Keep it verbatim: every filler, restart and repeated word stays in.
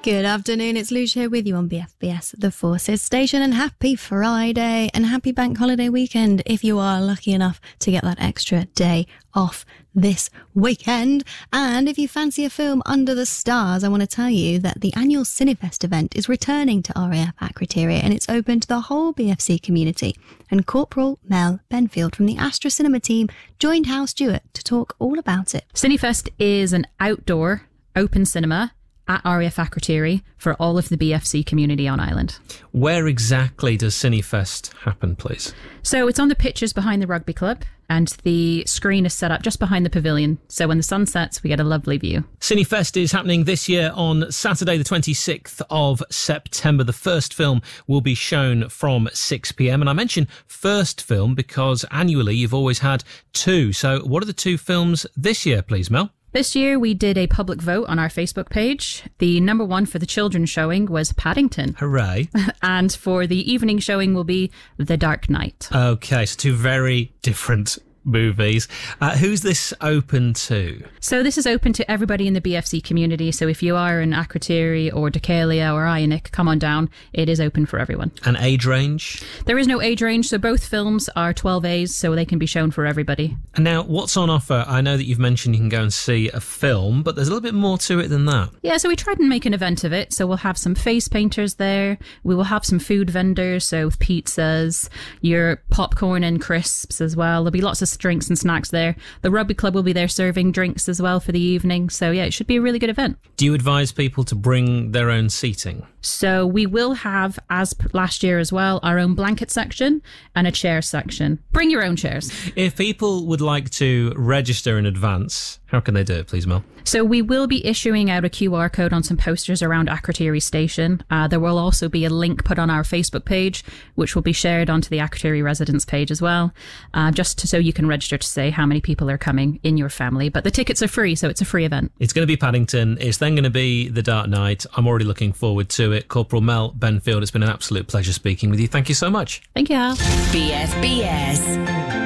Good afternoon, it's Luce here with you on B F B S, the Forces Station, and happy Friday and happy bank holiday weekend if you are lucky enough to get that extra day off this weekend. And if you fancy a film under the stars, I want to tell you that the annual Cinefest event is returning to R A F Akrotiri, and it's open to the whole B F C community. And Corporal Mel Benfield from the Astra Cinema team joined Hal Stewart to talk all about it. Cinefest is an outdoor open cinema at R A F Akrotiri for all of the B F C community on Ireland. Where exactly does Cinefest happen, please? So it's on the pitches behind the rugby club, and the screen is set up just behind the pavilion. So when the sun sets, we get a lovely view. Cinefest is happening this year on Saturday the twenty-sixth of September. The first film will be shown from six p.m. And I mention first film because annually you've always had two. So what are the two films this year, please, Mel? This year we did a public vote on our Facebook page. The number one for the children's showing was Paddington. Hooray. And for the evening showing will be The Dark Knight. Okay, so two very different movies. Uh, who's this open to? So this is open to everybody in the B F C community. So if you are in Akrotiri or Decalia or Ionic, come on down. It is open for everyone. An age range? There is no age range. So both films are twelve A's, so they can be shown for everybody. And now, what's on offer? I know that you've mentioned you can go and see a film, but there's a little bit more to it than that. Yeah, so we tried and make an event of it. So we'll have some face painters there. We will have some food vendors, so pizzas, your popcorn and crisps as well. There'll be lots of drinks and snacks there. The rugby club will be there serving drinks as well for the evening. So yeah, it should be a really good event. Do you advise people to bring their own seating? So we will have, as last year as well, our own blanket section and a chair section. Bring your own chairs. If people would like to register in advance, how can they do it, please, Mel? So we will be issuing out a Q R code on some posters around Akrotiri Station. Uh, there will also be a link put on our Facebook page, which will be shared onto the Akrotiri residents page as well, uh, just to, so you can register to say how many people are coming in your family. But the tickets are free, so it's a free event. It's going to be Paddington. It's then going to be The Dark Knight. I'm already looking forward to it. Corporal Mel Benfield, it's been an absolute pleasure speaking with you. Thank you so much. Thank you, Al. B F B S.